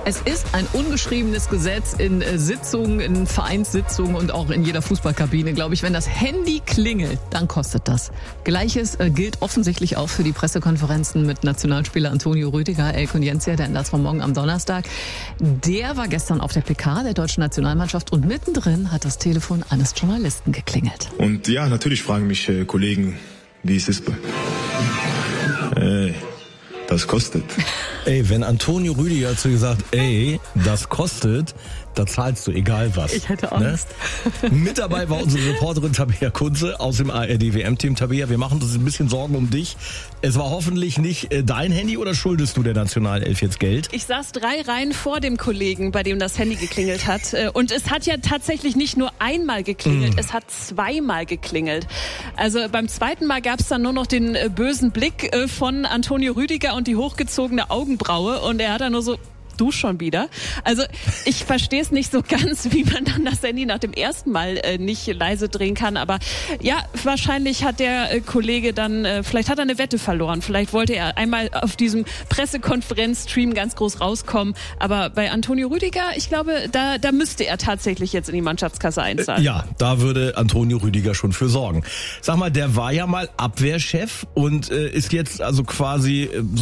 Es ist ein ungeschriebenes Gesetz in Sitzungen, in Vereinssitzungen und auch in jeder Fußballkabine, glaube ich. Wenn das Handy klingelt, dann kostet das. Gleiches gilt offensichtlich auch für die Pressekonferenzen mit Nationalspieler Antonio Rüdiger, El Kunjensia, der Einlass von morgen am Donnerstag. Der war gestern auf der PK der deutschen Nationalmannschaft und mittendrin hat das Telefon eines Journalisten geklingelt. Und ja, natürlich fragen mich Kollegen, wie es ist. Das kostet. Ey, wenn Antonio Rüdiger zu dir sagt, ey, das kostet, da zahlst du egal was. Ich hätte Angst. Ne? Mit dabei war unsere Reporterin Tabea Kunze aus dem ARD-WM-Team. Tabea, wir machen uns ein bisschen Sorgen um dich. Es war hoffentlich nicht dein Handy oder schuldest du der Nationalelf jetzt Geld? Ich saß 3 Reihen vor dem Kollegen, bei dem das Handy geklingelt hat. Und es hat ja tatsächlich nicht nur einmal geklingelt, es hat 2-mal geklingelt. Also beim 2. Mal gab es dann nur noch den bösen Blick von Antonio Rüdiger und die hochgezogene Augenbraue. Und er hat dann nur so... Du schon wieder. Also ich verstehe es nicht so ganz, wie man dann das Handy nach dem ersten Mal nicht leise drehen kann. Aber ja, wahrscheinlich hat der Kollege dann, vielleicht hat er eine Wette verloren. Vielleicht wollte er einmal auf diesem Pressekonferenzstream ganz groß rauskommen. Aber bei Antonio Rüdiger, ich glaube, da müsste er tatsächlich jetzt in die Mannschaftskasse einzahlen. Ja, da würde Antonio Rüdiger schon für sorgen. Sag mal, der war ja mal Abwehrchef und ist jetzt also quasi